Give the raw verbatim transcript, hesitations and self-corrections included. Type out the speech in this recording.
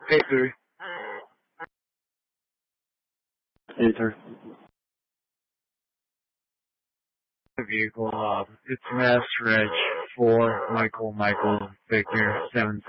Hey Siri. Enter. Vehicle, uh, it's Mass Reg four Michael Michael Victor seven